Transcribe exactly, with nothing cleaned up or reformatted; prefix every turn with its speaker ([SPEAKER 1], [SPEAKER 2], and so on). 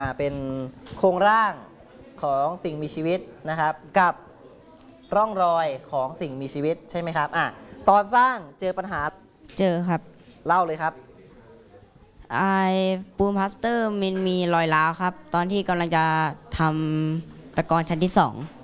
[SPEAKER 1] อ่าเป็นโครงร่างของสิ่งมีชีวิตนะครับกับร่องรอยของสิ่งมีชีวิตใช่ไหมครับอ่ะตอนสร้างเจอปัญหา
[SPEAKER 2] เจอครับ
[SPEAKER 1] เล่าเลยครับ
[SPEAKER 2] ไอปูนพลาสเตอร์มันมีรอยร้าวครับตอนที่กำลังจะทำตะกอนชั้นที่สอง